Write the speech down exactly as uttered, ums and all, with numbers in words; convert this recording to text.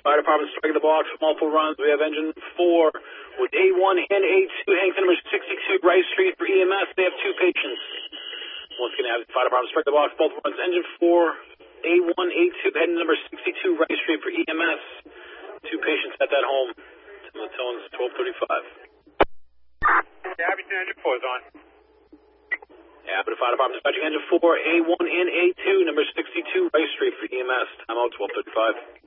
Fire department striking the blocks, multiple runs. We have engine four with A one and A two, Hank number sixty-two, Rice Street for E M S. They have two patients. Once again, have the fire department strike the blocks, multiple runs. Engine four, A one, A two, engine number sixty-two, Rice Street for E M S. Two patients at that home. Tones twelve thirty-five. Yeah, Abington engine four is on. Yeah, but the fire department dispatching engine four, A one and A two, number sixty-two, Rice Street for E M S. Time out twelve thirty-five.